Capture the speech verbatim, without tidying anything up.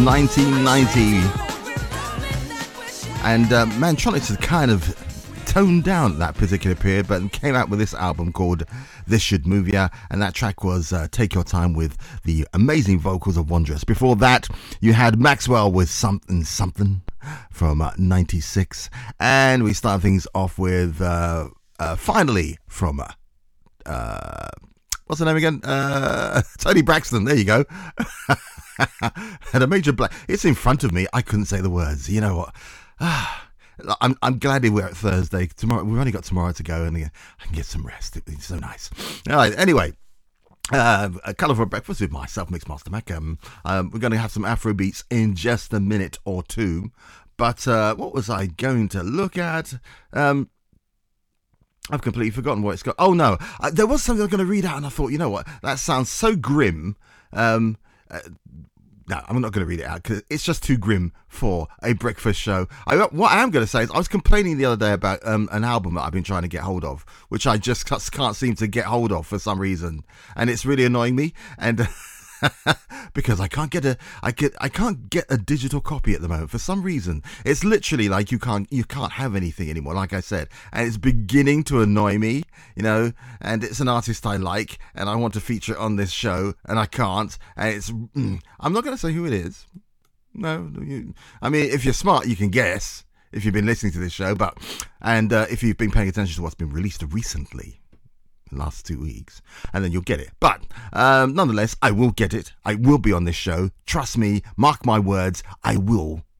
nineteen ninety. And uh, Mantronix had kind of toned down at that particular period, but came out with this album called This Should Move Ya, and that track was uh, Take Your Time with the amazing vocals of Wondrous. Before that, you had Maxwell with Something Something from uh, ninety-six, and we start things off with uh, uh, Finally from uh, uh, what's the name again? Uh, Tony Braxton. There you go. And a major black. It's in front of me. I couldn't say the words. You know what? Ah. I'm I'm glad we're at Thursday. Tomorrow we've only got tomorrow to go, and I can get some rest. It's so nice. All right. Anyway, uh, a colourful breakfast with myself, Mixmaster Mac. Um, um, we're going to have some Afro beats in just a minute or two. But uh, what was I going to look at? Um, I've completely forgotten what it's got. Oh no, uh, there was something I was going to read out, and I thought, you know what? That sounds so grim. Um, uh, No, I'm not going to read it out because it's just too grim for a breakfast show. I, what I am going to say is I was complaining the other day about um, an album that I've been trying to get hold of, which I just can't seem to get hold of for some reason, and it's really annoying me. And because I can't get a, I get, I can't get a digital copy at the moment for some reason. It's literally like you can't, you can't have anything anymore. Like I said, and it's beginning to annoy me, you know. And it's an artist I like, and I want to feature it on this show, and I can't. And it's, mm, I'm not going to say who it is. No, you, I mean, if you're smart, you can guess if you've been listening to this show, but and uh, if you've been paying attention to what's been released recently. Last two weeks, and then you'll get it. But um, nonetheless, I will get it. I will be on this show. Trust me, mark my words, I will